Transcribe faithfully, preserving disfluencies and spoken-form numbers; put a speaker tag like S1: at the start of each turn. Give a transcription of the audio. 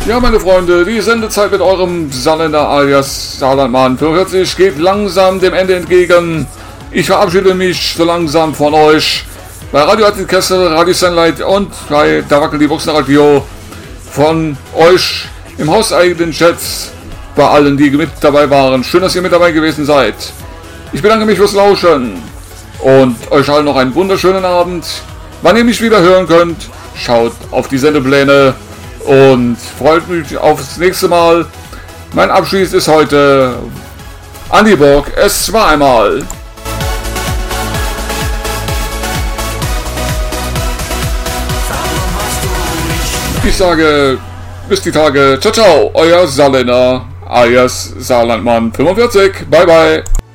S1: Ja, meine Freunde, die Sendezeit mit eurem Saarländer alias Saarlandmann fünfundvierzig geht langsam dem Ende entgegen. Ich verabschiede mich so langsam von euch bei Radio Kessel, Radio Sunlight und bei Da wackelt die Boxenradio von euch im hauseigenen Chats, bei allen, die mit dabei waren. Schön, dass ihr mit dabei gewesen seid. Ich bedanke mich fürs Lauschen und euch allen noch einen wunderschönen Abend. Wann ihr mich wieder hören könnt, schaut auf die Sendepläne und freut mich aufs nächste Mal. Mein Abschluss ist heute Andi Borg, es war einmal. Ich sage bis die Tage. Ciao, ciao, euer Saarländer alias Saarlandmann fünfundvierzig. Bye, bye.